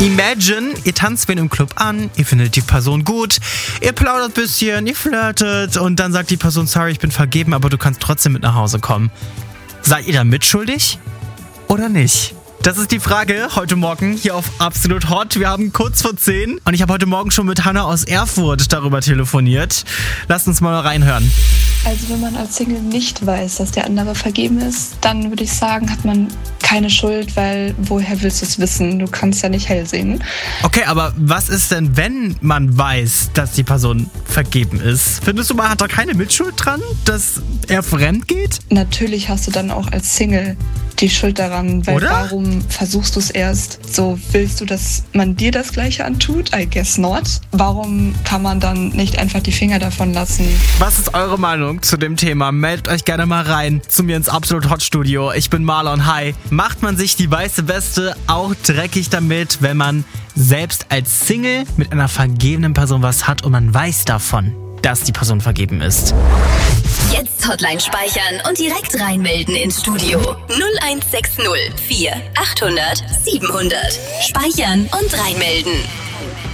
Imagine, ihr tanzt wen im Club an, ihr findet die Person gut, ihr plaudert ein bisschen, ihr flirtet und dann sagt die Person, sorry, ich bin vergeben, aber du kannst trotzdem mit nach Hause kommen. Seid ihr da mitschuldig oder nicht? Das ist die Frage heute Morgen hier auf Absolut Hot. Wir haben kurz vor 10 und ich habe heute Morgen schon mit Hannah aus Erfurt darüber telefoniert. Lasst uns mal reinhören. Also wenn man als Single nicht weiß, dass der andere vergeben ist, dann würde ich sagen, hat man keine Schuld, weil woher willst du es wissen? Du kannst ja nicht hell sehen. Okay, aber was ist denn, wenn man weiß, dass die Person vergeben ist? Findest du, man hat da keine Mitschuld dran, dass er fremd geht? Natürlich hast du dann auch als Single die Schuld daran, weil Oder? Warum versuchst du es erst? So, willst du, dass man dir das Gleiche antut? I guess not. Warum kann man dann nicht einfach die Finger davon lassen? Was ist eure Meinung zu dem Thema? Meldet euch gerne mal rein zu mir ins Absolut Hot Studio. Ich bin Marlon. Hi. Macht man sich die weiße Weste auch dreckig damit, wenn man selbst als Single mit einer vergebenen Person was hat und man weiß davon, dass die Person vergeben ist? Jetzt Hotline speichern und direkt reinmelden ins Studio. 0160 4 800 700. Speichern und reinmelden.